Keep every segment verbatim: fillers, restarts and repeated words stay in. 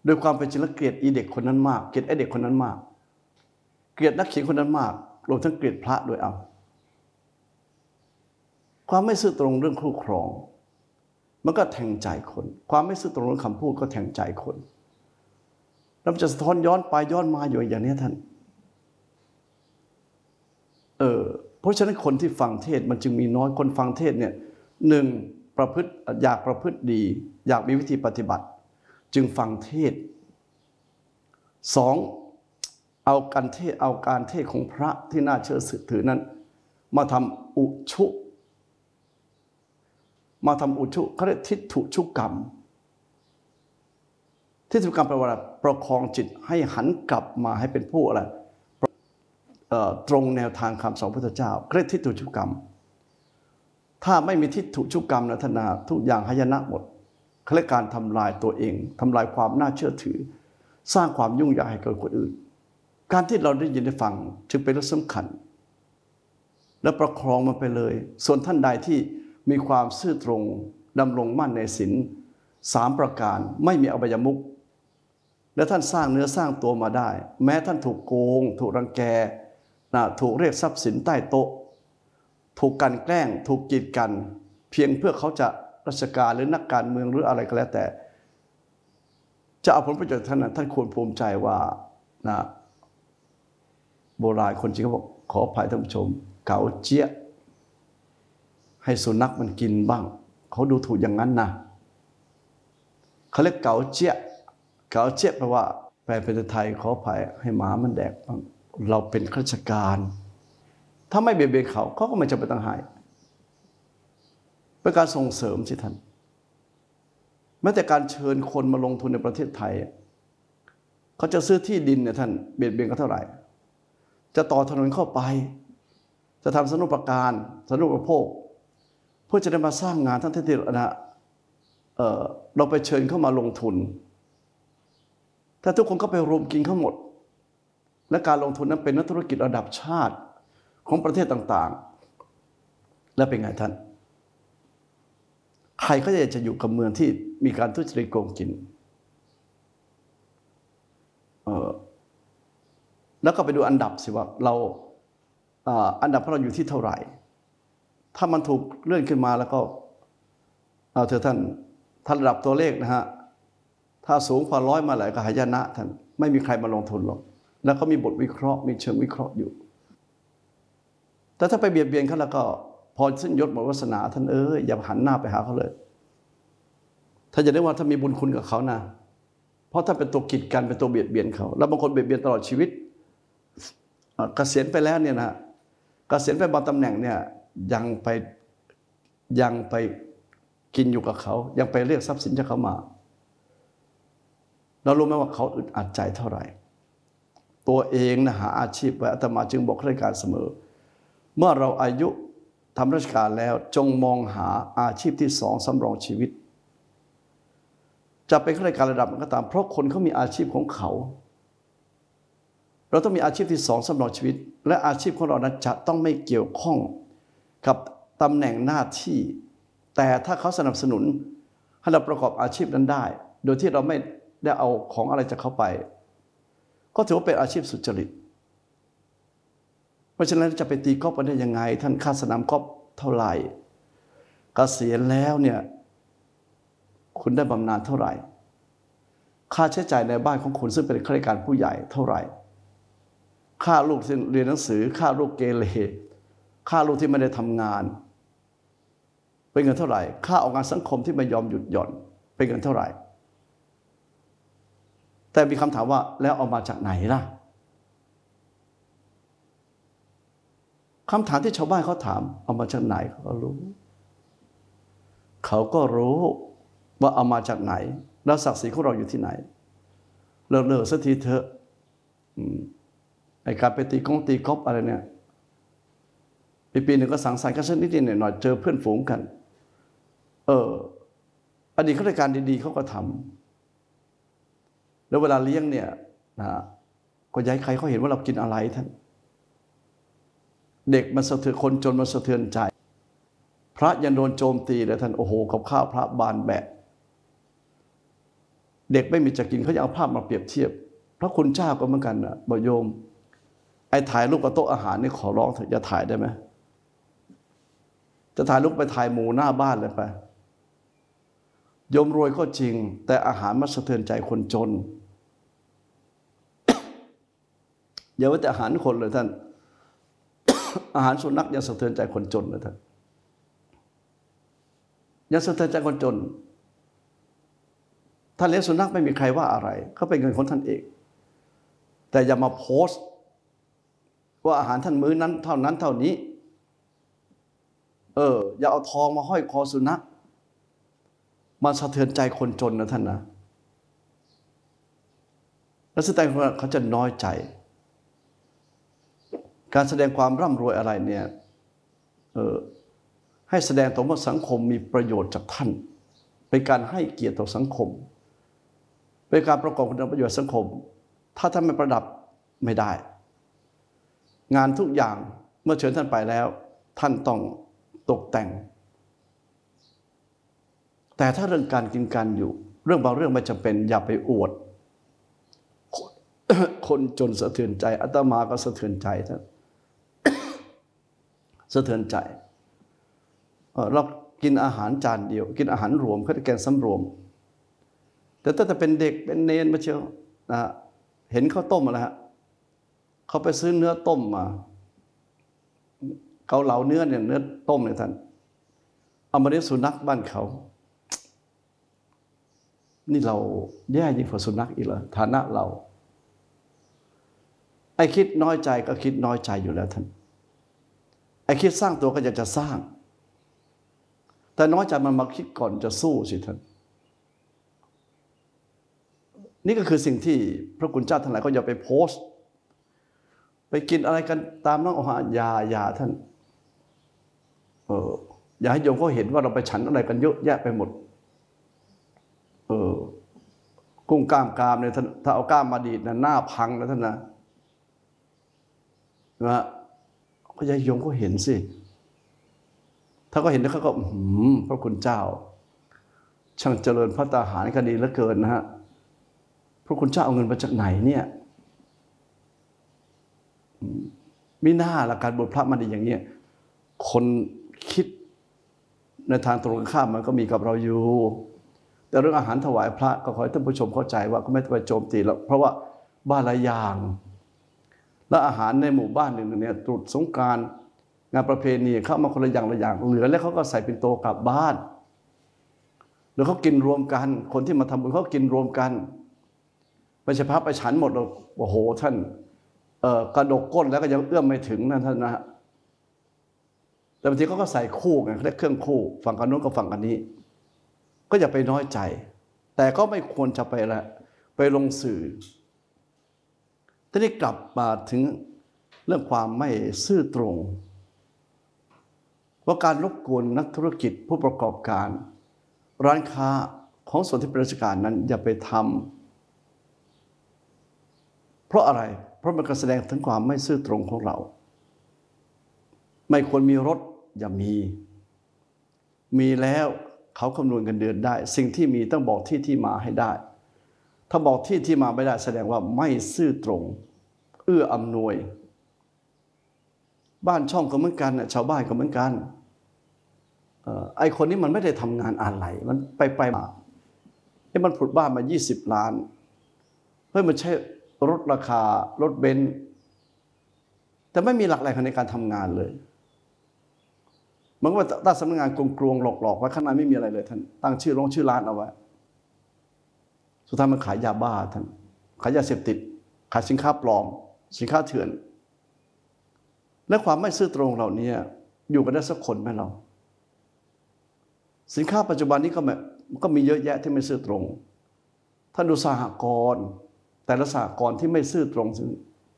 โดยความเป็นจริงแล้วเกลียดอีเด็กคนนั้นมากเกลียดไอ้เด็กคนนั้นมากเกลียดนักเขียนคนนั้นมากรวมทั้งเกลียดพระด้วยเอาความไม่ซื่อตรงเรื่องคู่ครองมันก็แทงใจคนความไม่ซื่อตรงเรื่องคำพูดก็แทงใจคนแล้วมันจะสะท้อนย้อนไปย้อนมาอยู่อย่างนี้ท่านเออเพราะฉะนั้นคนที่ฟังเทศมันจึงมีน้อยคนฟังเทศเนี่ยหนึ่งประพฤติอยากประพฤติดีอยากมีวิธีปฏิบัติจึงฟังเทศสองเอาการเทศเอาการเทศของพระที่น่าเชื่อถือนั้นมาทำอุชุมาทำอุชุเขาเรียกทิฏฐุชุกรรมทิฏฐุกรรมแปลว่าประคองจิตให้หันกลับมาให้เป็นผู้อะไรตรงแนวทางคำสอนพระพุทธเจ้าเรียกทิฏฐุชุกรรมถ้าไม่มีทิฏฐุชุกรรมนะท่านนาทุกอย่างหายนะหมดเขาเรียกการทำลายตัวเองทำลายความน่าเชื่อถือสร้างความยุ่งยากให้เกิดคนอื่นการที่เราได้ยินได้ฟังจึงเป็นเรื่องสำคัญและประคองมันไปเลยส่วนท่านใดที่มีความซื่อตรงดำรงมั่นในศีลสามประการไม่มีอบายมุขและท่านสร้างเนื้อสร้างตัวมาได้แม้ท่านถูกโกงถูกรังแกถูกเรียกทรัพย์สินใต้โต๊ะถูกกันแกล้งถูกกีดกันเพียงเพื่อเขาจะราชการหรือนักการเมืองหรืออะไรก็แล้วแต่จะเอาผลประโยชน์ท่านนั้นท่านควรภูมิใจว่านะโบราณคนจีนเขาบอกขออภัยท่านผู้ชมเก๋าเจี๊ยให้สุนัขมันกินบ้างเขาดูถูกอย่างนั้นนะเขาเรียกเก๋าเจี๊ยเก๋าเจี๊ยแปลว่าแปลเป็นไทยขออภัยให้หมามันแดกบ้างเราเป็นข้าราชการถ้าไม่เบียดเบียนเขาเขาก็ไม่จำเป็นต้องให้เป็นการส่งเสริมสิท่านแม้แต่การเชิญคนมาลงทุนในประเทศไทยเขาจะซื้อที่ดินเนี่ยท่านเบียดเบียนเขาเท่าไหร่จะต่อถนนเข้าไปจะทำสนุปการสนุปโภคเพื่อจะได้มาสร้างงานทั้งที่นะเอ่อเราไปเชิญเข้ามาลงทุนแต่ทุกคนก็ไปรวมกินเขาหมดและการลงทุนนั้นเป็นนักธุรกิจระดับชาติของประเทศต่างๆและเป็นไงท่านใครก็อยากจะอยู่กับเมืองที่มีการทุจริตโกงกินเออแล้วก็ไปดูอันดับสิว่าเราอันดับของเราอยู่ที่เท่าไหร่ถ้ามันถูกเลื่อนขึ้นมาแล้วก็เอาเถอะท่านท่านระดับตัวเลขนะฮะถ้าสูงกว่าร้อยมาหลายก็หายนะท่านไม่มีใครมาลงทุนหรอกแล้วก็มีบทวิเคราะห์มีเชิงวิเคราะห์อยู่แต่ถ้าไปเบียดเบียนเขาแล้วก็พอสิ้นยศหมดวาสนาท่านเอ้ยอย่าหันหน้าไปหาเขาเลยถ้าจะได้ว่าถ้ามีบุญคุณกับเขานะเพราะถ้าเป็นตัวกีดกันเป็นตัวเบียดเบียนเขาแล้วบางคนเบียดเบียนตลอดชีวิตเกษียณไปแล้วเนี่ยนะเกษียณไปบางตำแหน่งเนี่ยยังไปยังไปกินอยู่กับเขายังไปเรียกทรัพย์สินจากเขามาเรารู้ไหมว่าเขาอึดอัดใจเท่าไหร่ตัวเองนะหาอาชีพไว้อาตมาจึงบอกข้าราชการเสมอเมื่อเราอายุทำราชการแล้วจงมองหาอาชีพที่สองสำรองชีวิตจะเป็นข้าราชการระดับนั้นก็ตามเพราะคนเขามีอาชีพของเขาเราต้องมีอาชีพที่สองสำรองชีวิตและอาชีพของเรานั้นจะต้องไม่เกี่ยวข้องกับตำแหน่งหน้าที่แต่ถ้าเขาสนับสนุนให้เราประกอบอาชีพนั้นได้โดยที่เราไม่ได้เอาของอะไรจากเขาไปก็ถือว่าเป็นอาชีพสุจริตเพราะฉะนั้นจะไปตีกอล์ฟได้ยังไงท่านค่าสนามกอล์ฟเท่าไหร่เกษียณแล้วเนี่ยคุณได้บำนาญเท่าไหร่ค่าใช้จ่ายในบ้านของคุณซึ่งเป็นข้าราชการผู้ใหญ่เท่าไหร่ค่าลูกเรียนหนังสือค่าลูกเกเรค่าลูกที่ไม่ได้ทำงานเป็นเงินเท่าไหร่ค่าออกงานสังคมที่ไม่ยอมหยุดหย่อนเป็นเงินเท่าไหร่แต่มีคำถามว่าแล้วเอามาจากไหนล่ะคำถามที่ชาวบ้านเขาถามเอามาจากไหนเขาก็รู้เขาก็รู้ว่าเอามาจากไหนแล้วศักดิ์ศรีของเราอยู่ที่ไหนเลิกเลิกสักทีเถอะไอ้การไปตีกงตีกอล์ฟอะไรเนี่ยปีปีหนึ่งก็สังสรรค์กันสักนิดหน่อยเจอเพื่อนฝูงกันเอออดีตข้าราชการดีๆเขาก็ทำแล้วเวลาเลี้ยงเนี่ยนะก็ย้ายใครเขาเห็นว่าเรากินอะไรท่านเด็กมันสะเทือนคนจนมันสะเทือนใจพระยังโดนโจมตีเลยท่านโอ้โหกับข้าวพระบานแบะเด็กไม่มีจะกินเขาจะเอาภาพมาเปรียบเทียบพระคุณเจ้าก็เหมือนกันนะบอกโยมไอ้ถ่ายรูปกับโต๊ะอาหารนี่ขอร้องเถอะอย่าถ่ายได้ไหมจะถ่ายรูปไปถ่ายหมู่หน้าบ้านเลยไปโยมรวยก็จริงแต่อาหารมันสะเทือนใจคนจนอย่าว่าแต่อาหารคนเลยท่าน อาหารสุนัขยังสะเทือนใจคนจนเลยท่านยังสะเทือนใจคนจนท่านเลี้ยงสุนัขไม่มีใครว่าอะไรเขาเป็นเงินของท่านเองแต่อย่ามาโพสต์ว่าอาหารท่านมื้อนั้นเท่านั้นเท่านี้เอออย่าเอาทองมาห้อยคอสุนัขมันสะเทือนใจคนจนนะท่านนะแล้วแสดงว่าเขาจะน้อยใจการแสดงความร่ำรวยอะไรเนี่ยเออให้แสดงตรงว่าสังคมมีประโยชน์จากท่านเป็นการให้เกียรติต่อสังคมเป็นการประกอบคุณประโยชน์สังคมถ้าท่านไม่ประดับไม่ได้งานทุกอย่างเมื่อเชิญท่านไปแล้วท่านต้องตกแต่งแต่ถ้าเรื่องการกินการอยู่เรื่องบางเรื่องไม่จำเป็นอย่าไปอวดคนจนสะเทือนใจอาตมาก็สะเทือนใจท่านสะเทือนใจเรากินอาหารจานเดียวกินอาหารรวมเขาจะแกงสำรวมแต่ถ้าจะเป็นเด็กเป็นเนนมาเชียวนะเห็นข้าวต้มอะไรฮะเขาไปซื้อเนื้อต้มมาเกาเหลาเนื้อเนี่ยเนื้อต้มเนี่ยท่านเอามาเลี้ยงสุนัขบ้านเขานี่เราแย่ยิ่งกว่าสุนัขอีกเหรอฐานะเราไอ้คิดน้อยใจก็คิดน้อยใจอยู่แล้วท่านไอ้คิดสร้างตัวก็อยากจะสร้างแต่น้อยใจมันมาคิดก่อนจะสู้สิท่านนี่ก็คือสิ่งที่พระคุณเจ้าทั้งหลายก็อย่าไปโพสต์ไปกินอะไรกันตามน้องอาหารยายาท่านเอออย่าให้โยมเขาเห็นว่าเราไปฉันอะไรกันเยอะแยะไปหมดเออกุ้งกล้ามกรามเนี่ยท่านถ้าเอากล้ามมาดีดนะหน้าพังนะท่านนะนะก็อย่าให้โยมเขาเห็นสิถ้าก็เห็นแล้วเขาก็หืมพระคุณเจ้าช่างเจริญพระตาหารก็ดีเหลือเกินนะฮะพระคุณเจ้าเอาเงินมาจากไหนเนี่ยมิน่าละการบวชพระมันดีอย่างเนี้ยคนคิดในทางตรงข้ามมันก็มีกับเราอยู่แต่เรื่องอาหารถวายพระก็ขอให้ท่านผู้ชมเข้าใจว่าก็ไม่ต้องไปโจมตีแล้วเพราะว่าบ้านละอย่างและอาหารในหมู่บ้านหนึ่งเนี่ยตรุษสงกรานต์งานประเพณีเข้ามาคนละอย่างละอย่างเหลือแล้วเขาก็ใส่เป็นโตกลับบ้านหรือเขากินรวมกันคนที่มาทำบุญเขากินรวมกันไม่ใช่พระไปฉันหมดหรอกโอ้โหท่านกระดกก้นแล้วก็ยังเอื้อมไม่ถึงนั่นท่านนะแต่บางทีเขาก็ใส่คู่ไงเรียกเครื่องคู่ฝั่งกันโน้นกับฝั่งกันนี้ก็อย่าไปน้อยใจแต่ก็ไม่ควรจะไปละไปลงสื่อทีนี้กลับมาถึงเรื่องความไม่ซื่อตรงว่าการรบกวนนักธุรกิจผู้ประกอบการร้านค้าของส่วนที่เป็นราชการนั้นอย่าไปทำเพราะอะไรเพราะมันก็แสดงถึงความไม่ซื่อตรงของเราไม่ควรมีรถอย่ามีมีแล้วเขาคำนวณเงินเดือนได้สิ่งที่มีต้องบอกที่ที่มาให้ได้ถ้าบอกที่ที่มาไม่ได้แสดงว่าไม่ซื่อตรงเอื้ออำนวยบ้านช่องก็เหมือนกันชาวบ้านก็เหมือนกันไอ้คนนี้มันไม่ได้ทำงานอะไรมันไปไปมาไอ้มันผุดบ้านมายี่สิบล้านเฮ้ยมันใช้รถราคารถเบนซ์แต่ไม่มีหลักแหล่งในการทำงานเลยมันก็ตั้งสำนักงานกลวงๆหลอกๆไว้ข้างในไม่มีอะไรเลยท่านตั้งชื่อลงชื่อร้านเอาไว้สุดท้ายมันขายยาบ้าท่านขายยาเสพติดขายสินค้าปลอมสินค้าเถื่อนและความไม่ซื่อตรงเหล่านี้อยู่กันได้สักคนไหมเราสินค้าปัจจุบันนี้ก็แบบก็มีเยอะแยะที่ไม่ซื่อตรงท่านดูสหกรณ์แต่ละสหกรณ์ที่ไม่ซื่อตรงซึ่ง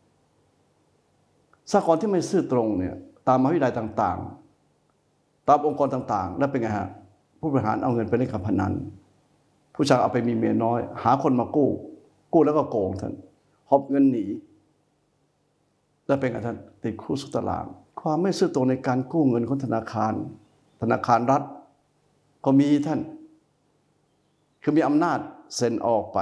สหกรณ์ที่ไม่ซื่อตรงเนี่ยตามมหาวิทยาลัยต่างๆตามองค์กรต่างๆแล้วเป็นไงฮะผู้บริหารเอาเงินไปเล่นการพนันผู้ชายเอาไปมีเมียน้อยหาคนมากู้กู้แล้วก็โกงท่านหอบเงินหนีแล้วเป็นไงท่านติดคุกสุดตารางความไม่ซื่อตรงในการกู้เงินของธนาคารธนาคารรัฐก็มีท่านคือมีอำนาจเซ็นออกไป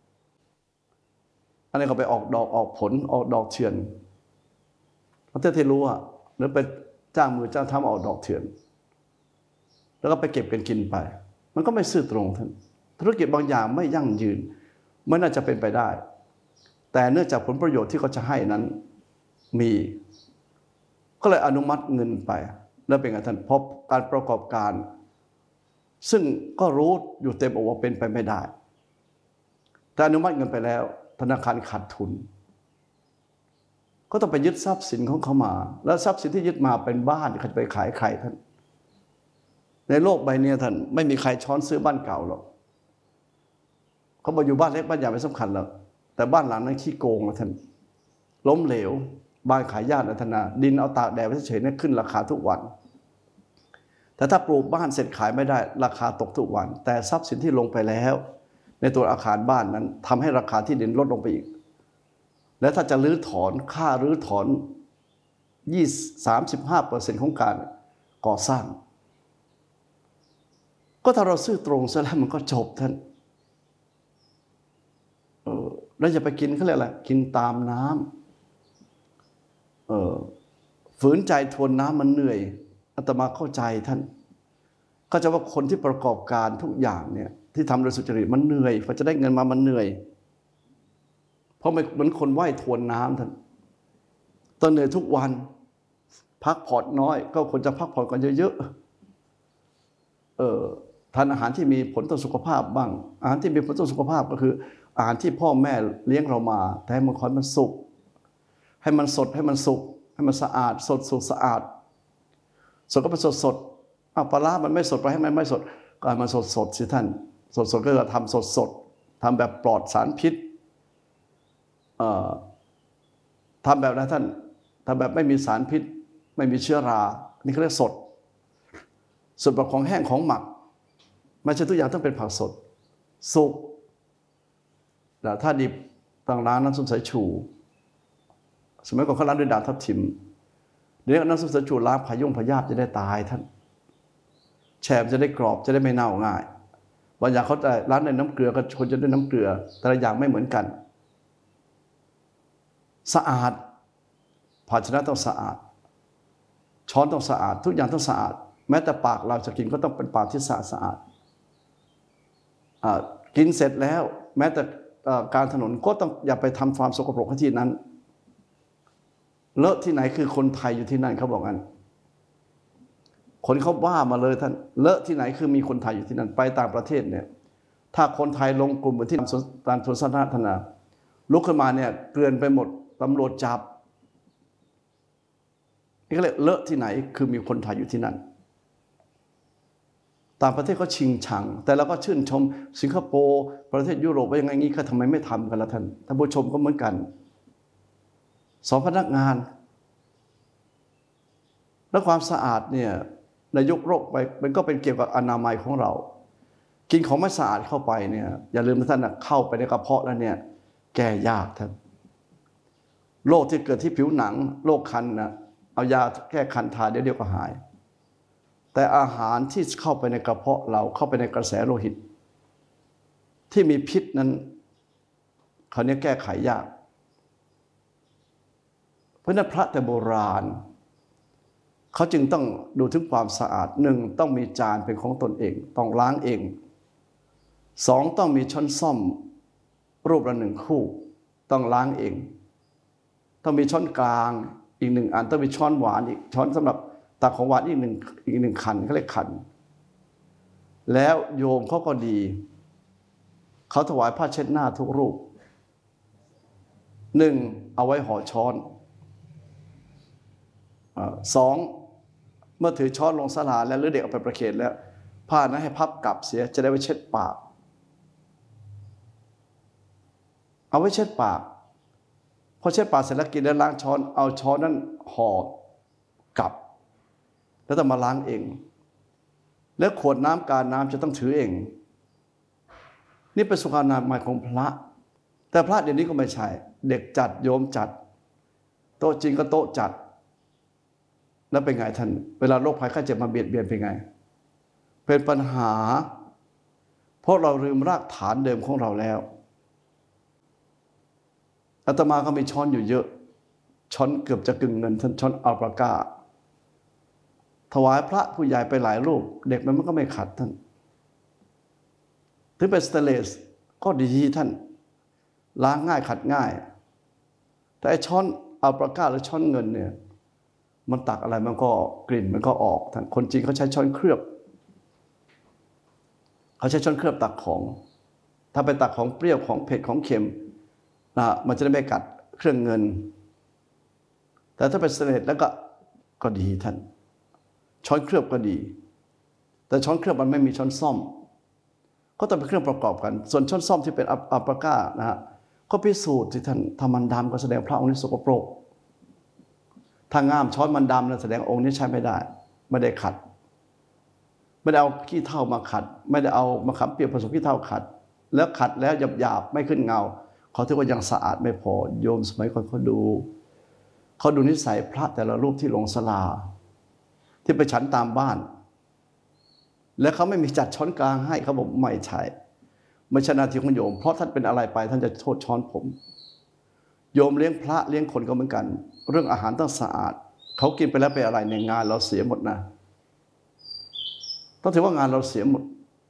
อันนี้ก็ไปออกดอกออกผลออกดอกเถื่อนประเทศที่รู้อ่ะหรือไปจ้างมือจ้างทำออกดอกเถื่อนแล้วก็ไปเก็บกันกินไปมันก็ไม่ซื่อตรงท่านธุรกิจบางอย่างไม่ยั่งยืนไม่น่าจะเป็นไปได้แต่เนื่องจากผลประโยชน์ที่เขาจะให้นั้นมีก็เลยอนุมัติเงินไปแล้วเป็นไงท่านพบการประกอบการซึ่งก็รู้อยู่เต็มอกว่าเป็นไปไม่ได้แต่อนุมัติเงินไปแล้วธนาคารขาดทุนก็ต้องไปยึดทรัพย์สินของเขามาแล้วทรัพย์สินที่ยึดมาเป็นบ้านเขาจะไปขายใครท่านในโลกใบนี้ท่านไม่มีใครช้อนซื้อบ้านเก่าหรอกเขาบอกอยู่บ้านเล็กบ้านใหญ่ไม่สำคัญหรอกแต่บ้านหลังนั้นขี้โกงนะท่านล้มเหลวบ้านขายญาตินะท่านนะดินเอาตากแดดไว้เฉยๆเนี่ยขึ้นราคาทุกวันแต่ถ้าปลูกบ้านเสร็จขายไม่ได้ราคาตกทุกวันแต่ทรัพย์สินที่ลงไปแล้วในตัวอาคารบ้านนั้นทำให้ราคาที่ดินลดลงไปอีกและถ้าจะรื้อถอนค่ารื้อถอนยี่สิบ สามสิบห้าเปอร์เซ็นต์ของการก่อสร้างก็ถ้าเราซื่อตรงซะแล้วมันก็จบท่านเออแล้วจะไปกินเขาเรียกอะไรกินตามน้ำเออฝืนใจทวนน้ำมันเหนื่อยอาตมาเข้าใจท่านก็จะว่าคนที่ประกอบการทุกอย่างเนี่ยที่ทำโดยสุจริตมันเหนื่อยพอจะได้เงินมามันเหนื่อยเพราะมันเหมือนคนว่ายทวนน้ำท่านต้องเหนื่อยทุกวันพักผ่อนน้อยก็ควรจะพักผ่อนกันเยอะๆเออทานอาหารที่มีผลต่อสุขภาพบ้างอาหารที่มีผลต่อสุขภาพก็คืออาหารที่พ่อแม่เลี้ยงเรามาแต่ให้มันคอยมันสุกให้มันสดให้มันสุกให้มันสะอาดสดสุกสะอาดสดก็เป็นสดสดอ้าวปลาร้ามันไม่สดไปให้มันไม่สดก็ให้มันสดสดสิท่านสดสดก็คือทำสดสดทำแบบปลอดสารพิษเอ่อทำแบบนั้นท่านทำแบบไม่มีสารพิษไม่มีเชื้อรานี่เขาเรียกสดส่วนแบบของแห้งของหมักไม่ใช่ทุกอย่างต้องเป็นผักสดสุกแต่ถ้าดิบต่างร้านน้ำส้มสายชูสมัยก่อนเขาล้างด้วยด่างทับทิมเดี๋ยวน้ำส้มสายชูล้างพายุงพยาธิจะได้ตายท่านแฉมจะได้กรอบจะได้ไม่เน่าง่ายบางอย่างเขาจะล้างในน้ำเกลือก็คนจะด้วยน้ำเกลือแต่ละอย่างไม่เหมือนกันสะอาดภาชนะต้องสะอาดช้อนต้องสะอาดทุกอย่างต้องสะอาดแม้แต่ปากเราจะกินก็ต้องเป็นปากที่สะอาดสะอาดกินเสร็จแล้วแม้แต่การถนนก็ต้องอย่าไปทำความสกปรกที่นั้นเลอะที่ไหนคือคนไทยอยู่ที่นั่นเขาบอกงั้นคนเขาว่ามาเลยท่านเลอะที่ไหนคือมีคนไทยอยู่ที่นั่นไปต่างประเทศเนี่ยถ้าคนไทยลงกลุ่มที่การสวนสาธารณะลุกขึ้นมาเนี่ยเกลื่อนไปหมดตำรวจจับนี่ก็เลยเลอะที่ไหนคือมีคนไทยอยู่ที่นั่นต่างประเทศก็ชิงชังแต่เราก็ชื่นชมสิงคโปร์ประเทศยุโรปว่ายังไงงี้เขาทำไมไม่ทำกันล่ะท่านท่านผู้ชมก็เหมือนกันสองพนักงานและความสะอาดเนี่ยในยุคโรคไปมันก็เป็นเกี่ยวกับอนามัยของเรากินของไม่สะอาดเข้าไปเนี่ยอย่าลืมนะท่านนะเข้าไปในกระเพาะแล้วเนี่ยแก้ยากท่านโรคที่เกิดที่ผิวหนังโรคคันนะเอายาแก้คันทาเดี๋ยวเดียวก็หายแต่อาหารที่เข้าไปในกระเพาะเราเข้าไปในกระแสโลหิตที่มีพิษนั้นคราวนี้แก้ไขยากเพราะนั้นพระแต่โบราณเขาจึงต้องดูถึงความสะอาดหนึ่งต้องมีจานเป็นของตนเองต้องล้างเองสองต้องมีช้อนส้อมรูปละหนึ่งคู่ต้องล้างเองต้องมีช้อนกลางอีกหนึ่งอันต้องมีช้อนหวานอีกช้อนสำหรับตักของหวานอีกหนึ่งอีกหนึ่งขันเขาเรียกขันแล้วโยมเขาก็ดีเขาถวายผ้าเช็ดหน้าทุกรูปหนึ่งเอาไว้ห่อช้อนสองเมื่อถือช้อนลงศาลาแล้วหรือเด็กเอาไปประเคนแล้วผ้านั้นให้พับกลับเสียจะได้ไว้เช็ดปากเอาไว้เช็ดปากพอเช็ดปากเสร็จแล้วกินแล้วล้างช้อนเอาช้อนนั้นห่อกลับแล้วต้องมาล้างเองแล้วขวดน้ำการน้ำจะต้องถือเองนี่เป็นสุขอนามัยของพระแต่พระเดี๋ยวนี้ก็ไม่ใช่เด็กจัดโยมจัดโต๊ะจริงก็โต๊ะจัดแล้วเป็นไงท่านเวลาโรคภัยไข้เจ็บมาเบียดเบียนเป็นไงเป็นปัญหาเพราะเราลืมรากฐานเดิมของเราแล้วอาตมาก็มีช้อนอยู่เยอะช้อนเกือบจะกึ่งเงินท่านช้อนอัลปาก้าถวายพระผู้ใหญ่ไปหลายรูปเด็กมันก็ไม่ขัดท่านถึงเป็นสเตนเลสก็ดีท่านล้างง่ายขัดง่ายแต่ไอ้ช้อนอัลปาก้าหรือช้อนเงินเนี่ยมันตักอะไรมันก็กลิ่นมันก็ออกท่านคนจีนเขาใช้ช้อนเคลือบเขาใช้ช้อนเคลือบตักของถ้าไปตักของเปรี้ยวของเผ็ดของเค็มนะมันจะได้ไม่กัดเครื่องเงินแต่ถ้าเป็นสเตนเลสแล้วก็ก็ดีท่านช้อนเคลือบก็ดีแต่ช้อนเคลือบมันไม่มีช้อนซ่อมก็ต้องเป็นเครื่องประกอบกันส่วนช้อนซ่อมที่เป็นอัลปาก้านะฮะก็พิสูจน์ที่ท่านถ้ามันดำก็แสดงพระองค์นี้สกปรกถ้างามช้อนมันดำนะแสดงองค์นี้ใช้ไม่ได้ไม่ได้ขัดไม่ได้เอาขี้เถ้ามาขัดไม่ได้เอามะขามเปียกผสมขี้เถ้าขัดแล้วขัดแล้วหยาบๆไม่ขึ้นเงาเขาถือว่ายังสะอาดไม่พอโยมสมัยก่อนเขาดูเขาดูนิสัยพระแต่ละรูปที่ลงศาลาที่ไปฉันตามบ้านแล้วเขาไม่มีจัดช้อนกลางให้เขาบอกไม่ใช่ไม่ใช่หน้าที่ของโยมเพราะท่านเป็นอะไรไปท่านจะโทษช้อนผมโยมเลี้ยงพระเลี้ยงคนก็เหมือนกันเรื่องอาหารต้องสะอาดเขากินไปแล้วไปอะไรในงานเราเสียหมดนะต้องถือว่างานเราเสียหมด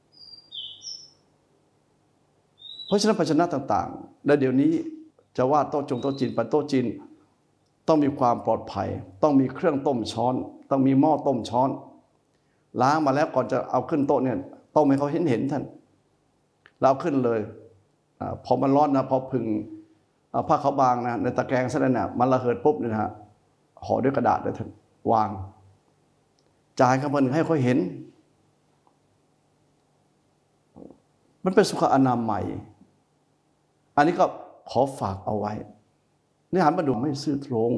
เพราะฉะนั้นภาชนะต่างๆและเดี๋ยวนี้จะว่าโต๊ะจงโต๊ะจีนไปโต๊ะจีนต้องมีความปลอดภัยต้องมีเครื่องต้มช้อนต้องมีหม้อต้มช้อนล้างมาแล้วก่อนจะเอาขึ้นโต๊ะเนี่ยต้องให้เขาเห็นเห็นท่านเราเอาขึ้นเลยอพอมันร้อนนะพอพึ่งผ้าขาวบางนะในตะแกรงซะแล้วเนี่ยมันระเหิดปุ๊บเนี่ยนะฮะห่อด้วยกระดาษเลยท่านวางจ่ายข้างบนให้เขาเห็นมันเป็นสุขอนามัยอันนี้ก็ขอฝากเอาไว้เนื้อหามาดูไม่ซื่อตรง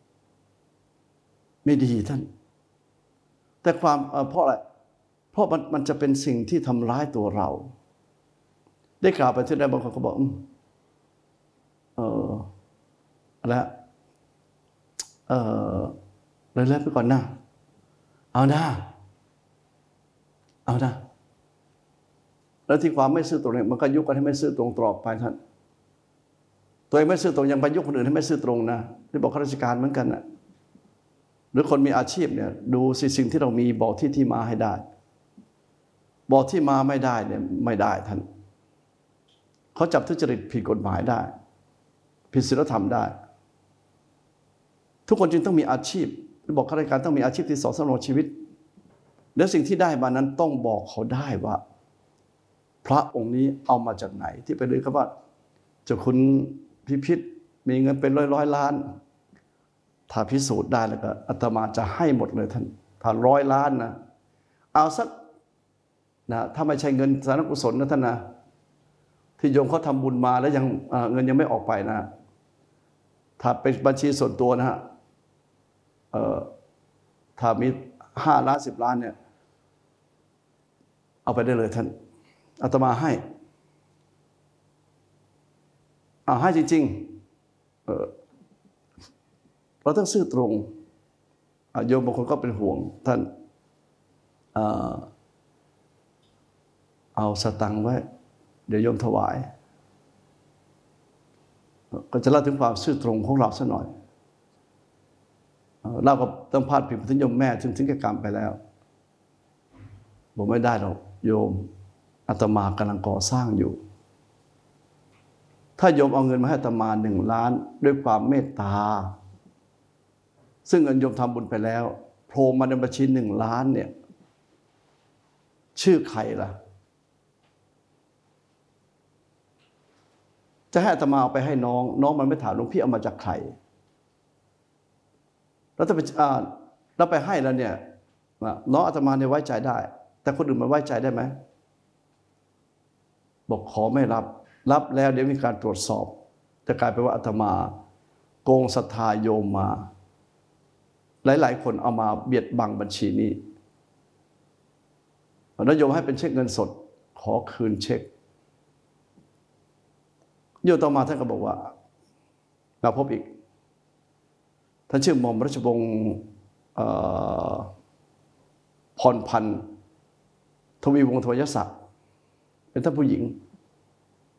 ไม่ดีท่านแต่ความเพราะอะไรเพราะมันมันจะเป็นสิ่งที่ทำร้ายตัวเราได้กล่าวไปที่ใดบางคนก็บอกเอออะไรเออเลยเล่นไปก่อนนะเอานะเอานะแล้วที่ความไม่ซื่อตรงเนี่ยมันก็ยุกันให้ไม่ซื่อตรงตลอดไปท่านตัวเองไม่ซื่อตรงยังไปยุคนอื่นให้ไม่ซื่อตรงนะที่บอกข้าราชการเหมือนกันนะหรือคนมีอาชีพเนี่ยดูสิ่งที่เรามีบอกที่ที่มาให้ได้บอกที่มาไม่ได้เนี่ยไม่ได้ท่านเขาจับทุจริตผิดกฎหมายได้ผิดศีลธรรมได้ทุกคนจึงต้องมีอาชีพบอกข้าราชการต้องมีอาชีพที่สอนสำรงชีวิตและสิ่งที่ได้มานั้นต้องบอกเขาได้ว่าพระองค์นี้เอามาจากไหนที่ไปเลยครับว่าเจ้าคุณพิพิธมีเงินเป็นร้อยร้อยล้านถ้าพิสูจน์ได้แล้วก็อาตมาจะให้หมดเลยท่านถ้าร้อยล้านนะเอาสักนะถ้าไม่ใช่เงินสาธารณกุศลนะท่านนะที่โยมเขาทำบุญมาแล้วยังเงินยังไม่ออกไปนะถ้าเป็นบัญชีส่วนตัวนะฮะถ้ามีห้าล้านสิบล้านเนี่ยเอาไปได้เลยท่านอาตมาให้เอาให้จริงๆเออเราต้องซื่อตรงโยมบางคนก็เป็นห่วงท่านเออเอาสตังค์ไว้เดี๋ยวโยมถวายก็จะเล่าถึงความซื่อตรงของเราสักหน่อยเราก็ต้องพาดพิงถึงโยมแม่ถึงถึงแก่กรรมไปแล้วบอกไม่ได้หรอกโยมอาตมากำลังก่อสร้างอยู่ถ้าโยมเอาเงินมาให้อาตมาหนึ่งล้านด้วยความเมตตาซึ่งเงินโยมทำบุญไปแล้วโผล่มาในบัญชีหนึ่งล้านเนี่ยชื่อใครล่ะจะให้อาตมาเอาไปให้น้องน้องมันไม่ถามหลวงพี่เอามาจากใครแล้วถ้าไปแล้วไปให้แล้วเนี่ยน้องอาตมาเนี่ยไว้ใจได้แต่คนอื่นมันไว้ใจได้ไหมบอกขอไม่รับรับแล้วเดี๋ยวมีการตรวจสอบจะกลายเป็นว่าอาตมาโกงศรัทธาโยมมาหลายๆคนเอามาเบียดบังบัญชีนี้แล้วโยมให้เป็นเช็คเงินสดขอคืนเช็คโยมต่อมาท่านก็บอกว่ามาพบอีกท่านชื่อหม่อมราชวงศ์พรพันธ์ทวีวงศ์ทวยศักดิ์เป็นท่านผู้หญิง